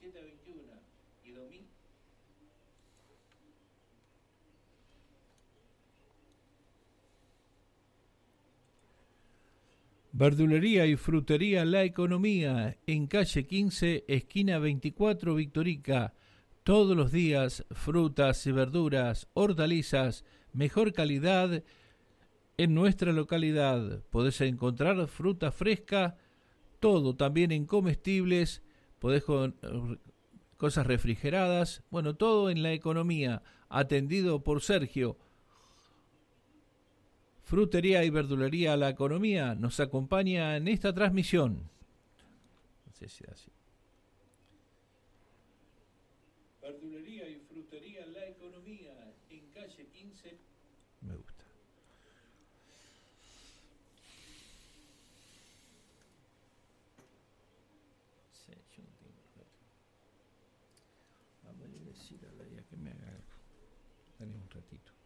17:21 y domingo. Verdulería y frutería La Economía, en calle 15, esquina 24, Victorica. Todos los días, frutas y verduras, hortalizas, mejor calidad en nuestra localidad. Podés encontrar fruta fresca, todo, también en comestibles, podés con cosas refrigeradas, bueno, todo en La Economía, atendido por Sergio. Frutería y verdulería La Economía nos acompaña en esta transmisión. No sé si así. Verdulería y frutería La Economía, en calle 15. Me gusta. Sí, yo no tengo rato. Vamos a decir a la que me haga algo. Dale un ratito.